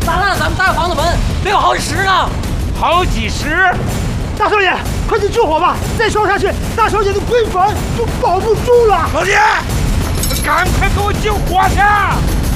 砸烂了咱们大房子门，得有好几十呢。 好几十？ 大少爷，快去救火吧！再烧下去，大小姐的闺房就保不住了。 老弟，赶快给我救火去！